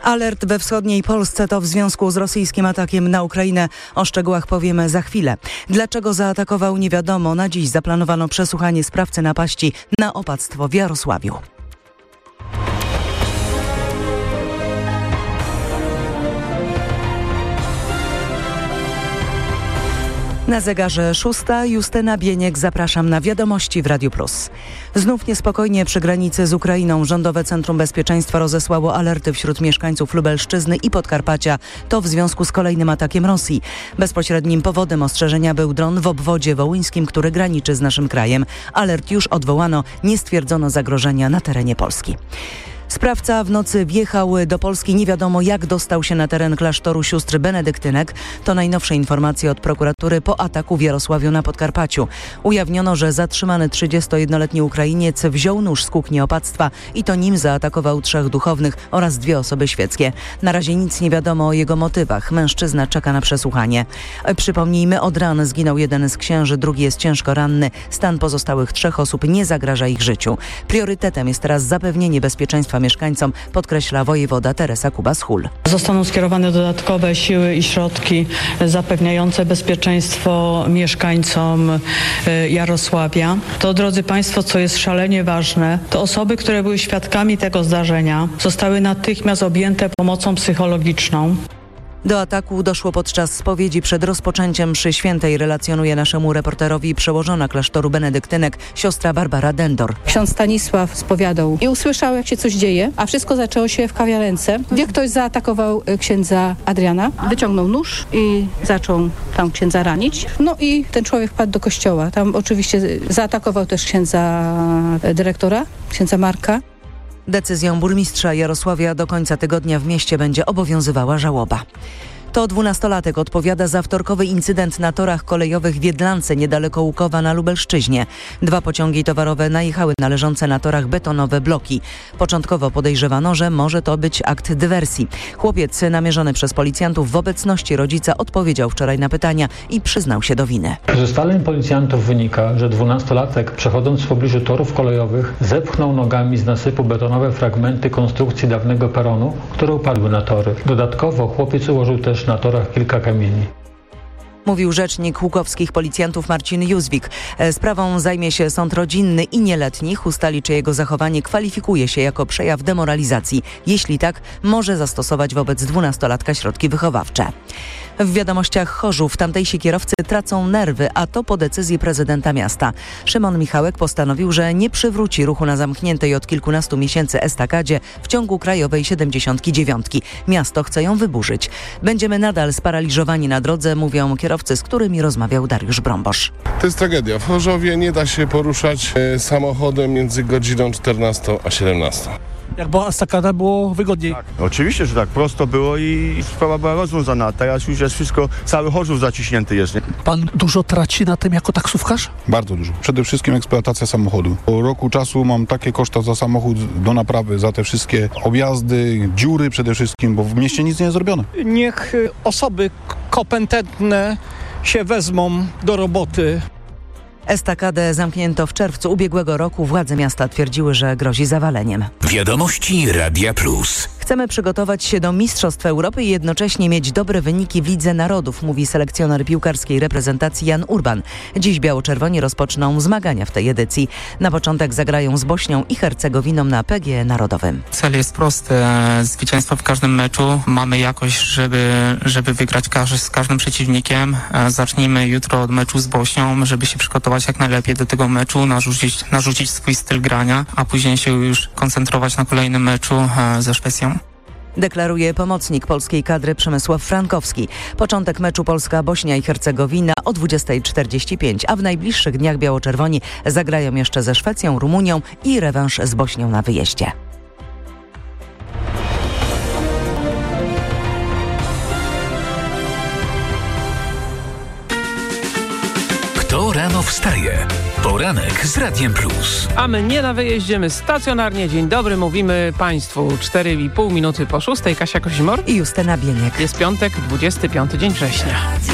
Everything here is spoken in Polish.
Alert we wschodniej Polsce to w związku z rosyjskim atakiem na Ukrainę. O szczegółach powiemy za chwilę. Dlaczego zaatakował, nie wiadomo. Na dziś zaplanowano przesłuchanie sprawcy napaści na opactwo w Jarosławiu. Na zegarze 6. Justyna Bieniek, zapraszam na wiadomości w Radiu Plus. Znów niespokojnie przy granicy z Ukrainą. Rządowe Centrum Bezpieczeństwa rozesłało alerty wśród mieszkańców Lubelszczyzny i Podkarpacia. To w związku z kolejnym atakiem Rosji. Bezpośrednim powodem ostrzeżenia był dron w obwodzie wołyńskim, który graniczy z naszym krajem. Alert już odwołano, nie stwierdzono zagrożenia na terenie Polski. Sprawca w nocy wjechał do Polski. Nie wiadomo, jak dostał się na teren klasztoru sióstr benedyktynek. To najnowsze informacje od prokuratury po ataku w Jarosławiu na Podkarpaciu. Ujawniono, że zatrzymany 31-letni Ukrainiec wziął nóż z kuchni opactwa i to nim zaatakował 3 duchownych oraz 2 osoby świeckie. Na razie nic nie wiadomo o jego motywach. Mężczyzna czeka na przesłuchanie. Przypomnijmy, od ran zginął jeden z księży, drugi jest ciężko ranny. Stan pozostałych 3 osób nie zagraża ich życiu. Priorytetem jest teraz zapewnienie bezpieczeństwa mieszkańcom, podkreśla wojewoda Teresa Kubas-Hul. Zostaną skierowane dodatkowe siły i środki zapewniające bezpieczeństwo mieszkańcom Jarosławia. To, drodzy Państwo, co jest szalenie ważne, to osoby, które były świadkami tego zdarzenia, zostały natychmiast objęte pomocą psychologiczną. Do ataku doszło podczas spowiedzi przed rozpoczęciem mszy świętej, relacjonuje naszemu reporterowi przełożona klasztoru benedyktynek, siostra Barbara Dendor. Ksiądz Stanisław spowiadał i usłyszał, jak się coś dzieje, a wszystko zaczęło się w kawiarence, gdzie ktoś zaatakował księdza Adriana. Wyciągnął nóż i zaczął tam księdza ranić. No i ten człowiek wpadł do kościoła. Tam oczywiście zaatakował też księdza dyrektora, księdza Marka. Decyzją burmistrza Jarosławia do końca tygodnia w mieście będzie obowiązywała żałoba. To 12-latek odpowiada za wtorkowy incydent na torach kolejowych w Jedlance, niedaleko Łukowa na Lubelszczyźnie. 2 pociągi towarowe najechały na leżące na torach betonowe bloki. Początkowo podejrzewano, że może to być akt dywersji. Chłopiec namierzony przez policjantów w obecności rodzica odpowiedział wczoraj na pytania i przyznał się do winy. Z ustaleń policjantów wynika, że 12-latek, przechodząc w pobliżu torów kolejowych, zepchnął nogami z nasypu betonowe fragmenty konstrukcji dawnego peronu, które upadły na tory. Dodatkowo chłopiec ułożył też na torach kilka kamieni. Mówił rzecznik łukowskich policjantów Marcin Józwik. Sprawą zajmie się sąd rodzinny i nieletnich. Ustali, czy jego zachowanie kwalifikuje się jako przejaw demoralizacji. Jeśli tak, może zastosować wobec 12-latka środki wychowawcze. W wiadomościach Chorzów tamtejsi kierowcy tracą nerwy, a to po decyzji prezydenta miasta. Szymon Michałek postanowił, że nie przywróci ruchu na zamkniętej od kilkunastu miesięcy estakadzie w ciągu krajowej 79. Miasto chce ją wyburzyć. Będziemy nadal sparaliżowani na drodze, mówią kierowcy, z którymi rozmawiał Dariusz Brąbosz. To jest tragedia. W Chorzowie nie da się poruszać samochodem między godziną 14 a 17. Jak była estakada, było wygodniej. Tak, oczywiście, że tak. Prosto było i sprawa była rozwiązana. Teraz już jest wszystko, cały Chorzów zaciśnięty jest. Nie? Pan dużo traci na tym jako taksówkarz? Bardzo dużo. Przede wszystkim eksploatacja samochodu. Po roku czasu mam takie koszta za samochód do naprawy, za te wszystkie objazdy, dziury przede wszystkim, bo w mieście nic nie jest zrobione. Niech osoby kompetentne się wezmą do roboty. Estakadę zamknięto w czerwcu ubiegłego roku. Władze miasta twierdziły, że grozi zawaleniem. Wiadomości Radia Plus. Chcemy przygotować się do Mistrzostw Europy i jednocześnie mieć dobre wyniki w Lidze Narodów, mówi selekcjoner piłkarskiej reprezentacji Jan Urban. Dziś biało-czerwoni rozpoczną zmagania w tej edycji. Na początek zagrają z Bośnią i Hercegowiną na PGE Narodowym. Cel jest prosty. Zwycięstwo w każdym meczu. Mamy jakość, żeby wygrać z każdym przeciwnikiem. Zacznijmy jutro od meczu z Bośnią, żeby się przygotować jak najlepiej do tego meczu, narzucić swój styl grania, a później się już koncentrować na kolejnym meczu ze Szwecją. Deklaruje pomocnik polskiej kadry Przemysław Frankowski. Początek meczu Polska-Bośnia i Hercegowina o 20:45, a w najbliższych dniach biało-czerwoni zagrają jeszcze ze Szwecją, Rumunią i rewanż z Bośnią na wyjeździe. Kto rano wstaje? Poranek z Radiem Plus. A my nie na wyjeździe, my stacjonarnie. Dzień dobry, mówimy Państwu 4,5 minuty po 6. Kasia Kozimor i Justyna Bieniek. Jest piątek, 25 dzień września.